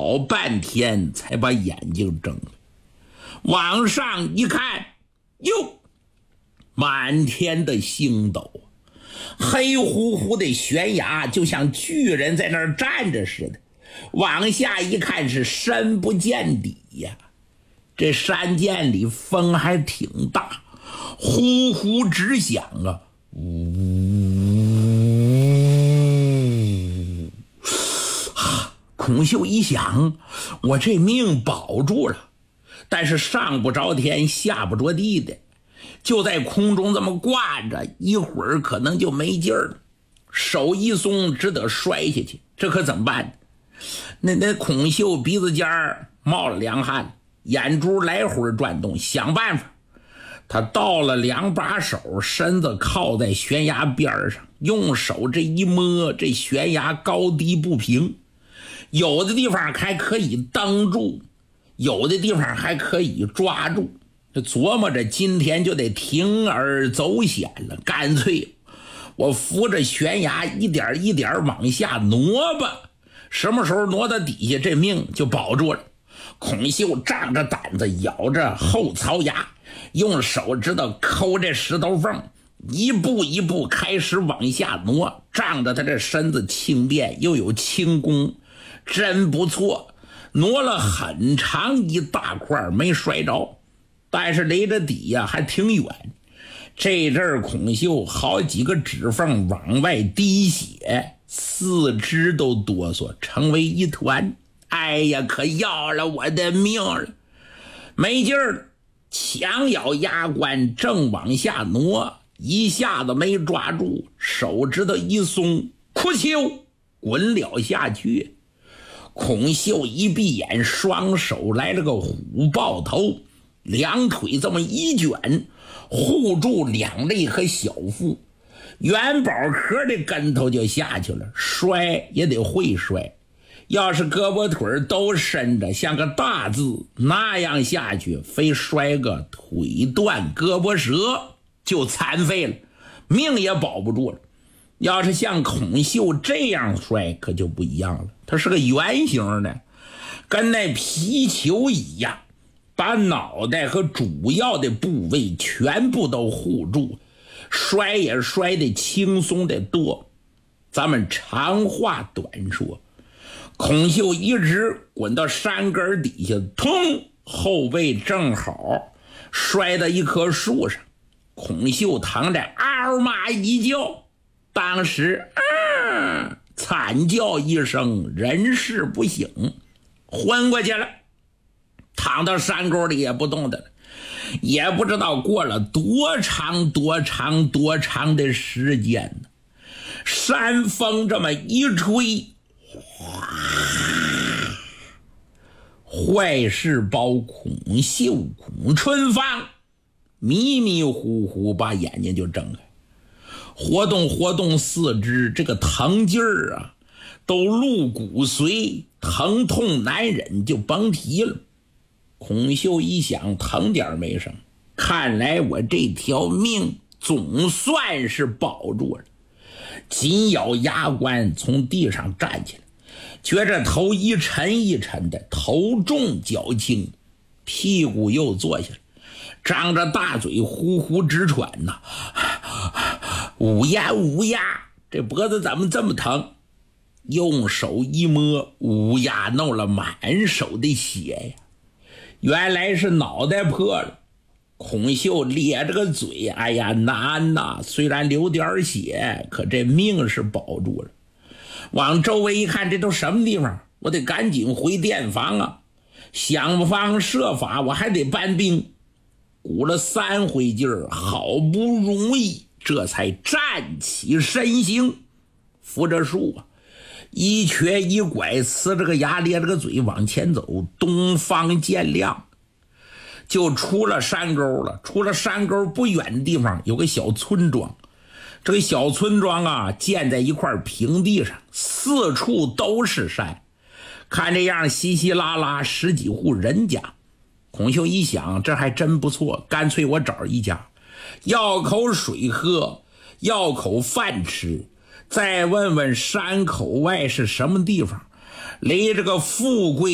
好半天才把眼睛睁开，往上一看，哟，满天的星斗，黑乎乎的悬崖就像巨人在那儿站着似的，往下一看是深不见底呀。这山涧里风还挺大，呼呼直响啊，呜！孔秀一想，我这命保住了，但是上不着天下不着地的，就在空中这么挂着，一会儿可能就没劲儿了，手一松只得摔下去，这可怎么办？那孔秀鼻子尖儿冒了凉汗，眼珠来回转动，想办法。他到了两把手，身子靠在悬崖边上，用手这一摸，这悬崖高低不平，有的地方还可以蹬住，有的地方还可以抓住。这琢磨着今天就得铤而走险了，干脆我扶着悬崖一点一点往下挪吧，什么时候挪到底下，这命就保住了。孔秀仗着胆子，咬着后槽牙，用手指头抠这石头缝，一步一步开始往下挪，仗着他这身子轻便又有轻功，真不错，挪了很长一大块没摔着，但是离着底呀还挺远。这阵儿孔秀好几个指缝往外滴血，四肢都哆嗦，成为一团。哎呀，可要了我的命了！没劲儿，强咬牙关，正往下挪，一下子没抓住，手指头一松，哭咻，滚了下去。孔秀一闭眼，双手来了个虎抱头，两腿这么一卷，护住两肋和小腹，元宝壳的跟头就下去了。摔也得会摔，要是胳膊腿都伸着像个大字，那样下去非摔个腿断胳膊折就残废了，命也保不住了。要是像孔秀这样摔可就不一样了，它是个圆形的，跟那皮球一样，把脑袋和主要的部位全部都护住，摔也摔得轻松得多。咱们长话短说，孔秀一直滚到山根底下，通，后背正好摔到一棵树上。孔秀躺着嗷嘛一叫，当时惨叫一声，人事不省，昏过去了，躺到山沟里也不动的了。也不知道过了多长的时间呢，山风这么一吹，坏事包孔秀、孔春芳迷迷糊糊把眼睛就睁开，活动四肢，这个疼劲儿啊都入骨髓，疼痛难忍，就甭提了。孔秀一想，疼点没什么，看来我这条命总算是保住了。紧咬牙关，从地上站起来，觉着头一沉一沉的，头重脚轻，屁股又坐下来，张着大嘴呼呼直喘呐，呜呀呜呀，这脖子怎么这么疼？用手一摸，乌鸦弄了满手的血呀，原来是脑袋破了。孔秀咧着个嘴，哎呀难呐，虽然流点血，可这命是保住了。往周围一看，这都什么地方？我得赶紧回店房啊，想方设法我还得搬兵。鼓了3回劲儿，好不容易这才站起身形，扶着树啊，一瘸一拐，呲着个牙，咧着个嘴往前走。东方渐亮，就出了山沟了。出了山沟不远的地方有个小村庄，这个小村庄啊建在一块平地上，四处都是山，看这样稀稀拉拉10几户人家。孔秀一想，这还真不错，干脆我找一家，要口水喝，要口饭吃，再问问山口外是什么地方，离这个富贵